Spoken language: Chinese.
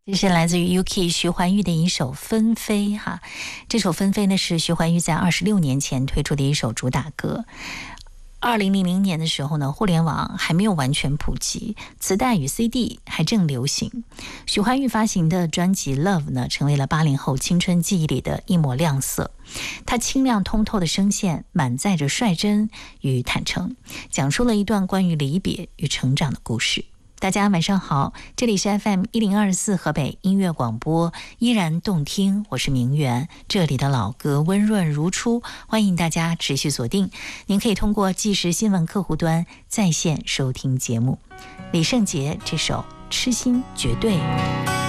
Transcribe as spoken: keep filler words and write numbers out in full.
这是来自于 U K 徐怀钰的一首《纷飞》哈，这首《纷飞》呢是徐怀钰在二十六年前推出的一首主打歌。二零零零年的时候呢，互联网还没有完全普及，磁带与 C D 还正流行。徐怀钰发行的专辑《Love》呢，成为了八零后青春记忆里的一抹亮色。他清亮通透的声线满载着率真与坦诚，讲述了一段关于离别与成长的故事。大家晚上好，这里是 F M 一零二四河北音乐广播，依然动听，我是明媛，这里的老歌温润如初，欢迎大家持续锁定。您可以通过即时新闻客户端在线收听节目。李圣杰这首《痴心绝对》。